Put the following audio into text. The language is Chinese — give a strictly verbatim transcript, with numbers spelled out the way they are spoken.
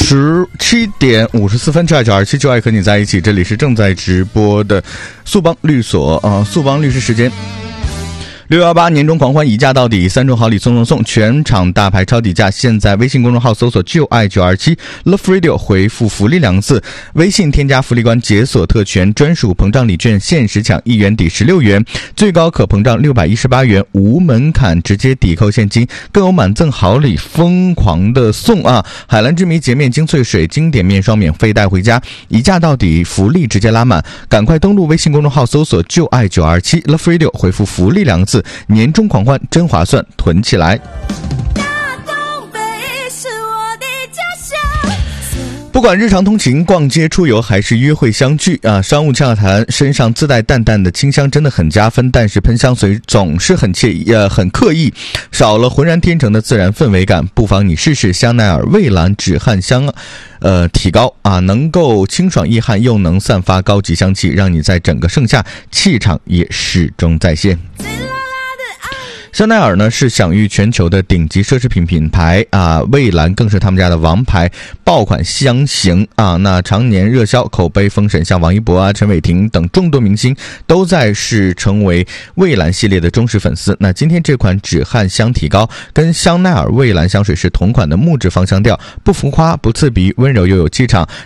十七点五十四分，这九二七就爱和你在一起。这里是正在直播的速帮律所啊，速帮律师时间。六一八年终狂欢，一价到底，三重好礼送送送，全场大牌超底价。现在微信公众号搜索就爱九二七 Love Radio， 回复福利两个字，微信添加福利官解锁特权，专属膨胀礼券限时抢，一元抵十六元，最高可膨胀六百一十八元，无门槛直接抵扣现金，更有满赠好礼疯狂的送啊！海蓝之谜洁面精粹水经典面霜免费带回家，一价到底，福利直接拉满，赶快登录微信公众号搜索就爱九二七 Love Radio， 回复福利两个字。年终狂欢真划算，囤起来。不管日常通勤、逛街、出游还是约会相聚啊，商务洽谈身上自带淡淡的清香真的很加分，但是喷香水总是很惬意呃很刻意，少了浑然天成的自然氛围感。不妨你试试香奈儿蔚蓝止汗香呃提高啊，能够清爽易汗，又能散发高级香气，让你在整个盛夏气场也始终在线。香奈儿呢是享誉全球的顶级奢侈品品牌啊，蔚蓝更是他们家的王牌爆款香型啊，那常年热销，口碑封神，像王一博啊、陈伟霆等众多明星都在是成为蔚蓝系列的忠实粉丝。那今天这款止汗香提高跟香奈儿蔚蓝香水是同款的木质芳香调，不浮夸不刺鼻，温柔又有气场，